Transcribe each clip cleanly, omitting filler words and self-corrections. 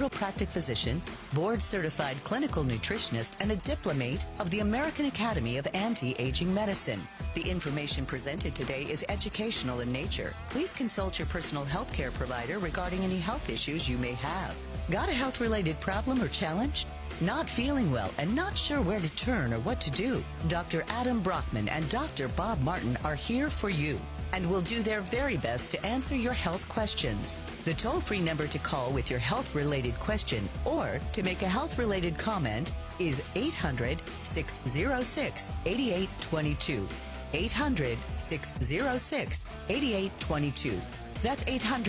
chiropractic physician, board-certified clinical nutritionist, and a diplomate of the American Academy of Anti-Aging Medicine. The information presented today is educational in nature. Please consult your personal health care provider regarding any health issues you may have. Got a health-related problem or challenge? Not feeling well and not sure where to turn or what to do? Dr. Adam Brockman and Dr. Bob Martin are here for you and will do their very best to answer your health questions. The toll-free number to call with your health-related question or to make a health-related comment is 800-606-8822. 800-606-8822. That's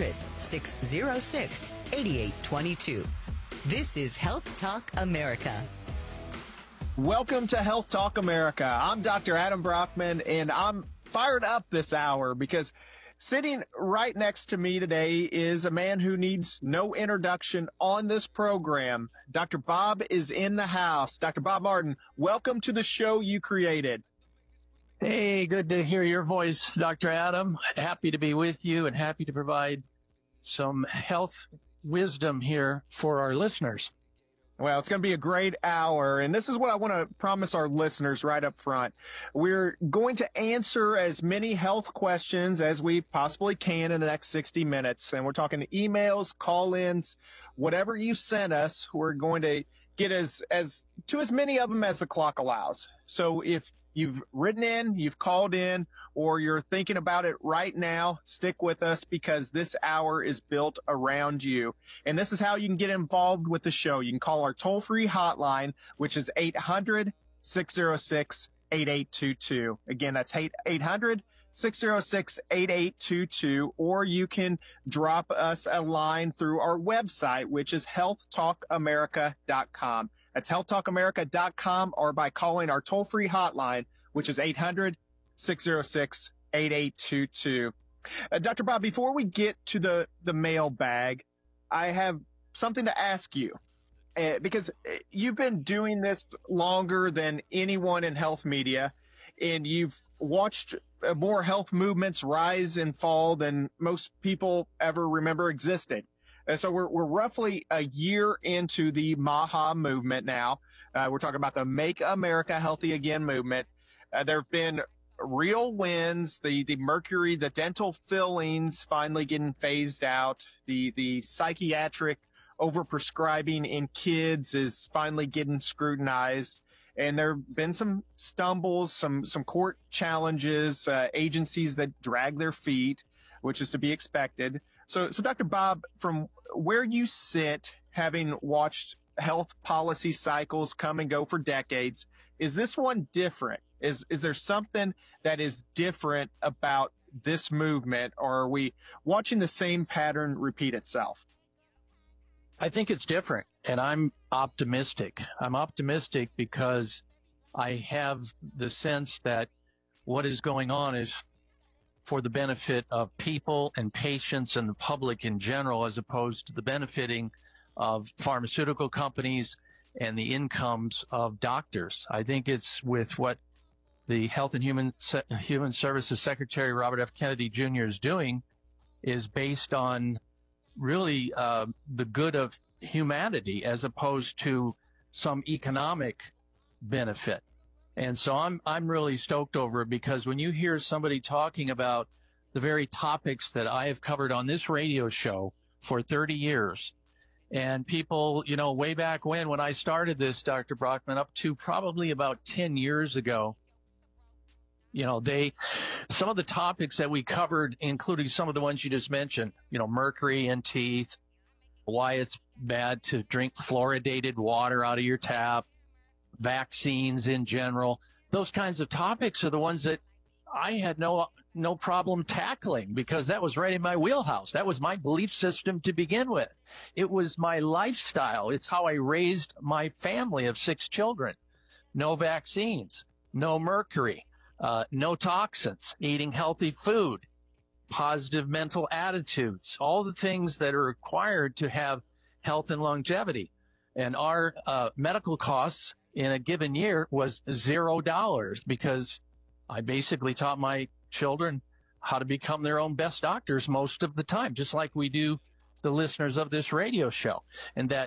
800-606-8822. This is Health Talk America. Welcome to Health Talk America. I'm Dr. Adam Brockman, and I'm fired up this hour because sitting right next to me today is a man who needs no introduction on this program. Dr. Bob is in the house. Dr. Bob Martin, welcome to the show you created. Hey, good to hear your voice, Dr. Adam. Happy to be with you and happy to provide some health wisdom here for our listeners. Well, it's going to be a great hour, and this is what I want to promise our listeners right up front. We're going to answer as many health questions as we possibly can in the next 60 minutes, and we're talking emails, call-ins, whatever you sent us, we're going to get as many of them as the clock allows. So if you've written in, you've called in, or you're thinking about it right now, stick with us because this hour is built around you. And this is how you can get involved with the show. You can call our toll-free hotline, which is 800-606-8822. Again, that's 800-606-8822, or you can drop us a line through our website, which is healthtalkamerica.com. That's healthtalkamerica.com, or by calling our toll-free hotline, which is 800-606-8822. Dr. Bob, before we get to the mailbag, I have something to ask you. Because you've been doing this longer than anyone in health media, and you've watched more health movements rise and fall than most people ever remember existing. And so we're roughly a year into the MAHA movement now. We're talking about the Make America Healthy Again movement. There have been real wins, the mercury, the dental fillings finally getting phased out, the psychiatric overprescribing in kids is finally getting scrutinized. And there have been some stumbles, some court challenges, agencies that drag their feet, which is to be expected. So Dr. Bob, from where you sit, having watched health policy cycles come and go for decades, is this one different? Is there something that is different about this movement, or are we watching the same pattern repeat itself? I think it's different, and I'm optimistic. I'm optimistic because I have the sense that what is going on is for the benefit of people and patients and the public in general, as opposed to the benefiting of pharmaceutical companies and the incomes of doctors. I think it's with what the Health and Human Services Secretary Robert F. Kennedy Jr. is doing is based on really the good of humanity as opposed to some economic benefit. And so I'm really stoked over it, because when you hear somebody talking about the very topics that I have covered on this radio show for 30 years, and people, way back when I started this, Dr. Brockman, up to probably about 10 years ago, some of the topics that we covered, including some of the ones you just mentioned, mercury in teeth, why it's bad to drink fluoridated water out of your tap, vaccines in general. Those kinds of topics are the ones that I had no problem tackling, because that was right in my wheelhouse. That was my belief system to begin with. It was my lifestyle. It's how I raised my family of 6 children. No vaccines, no mercury, no toxins, eating healthy food, positive mental attitudes, all the things that are required to have health and longevity. And our medical costs in a given year was $0, because I basically taught my children how to become their own best doctors most of the time, just like we do the listeners of this radio show. And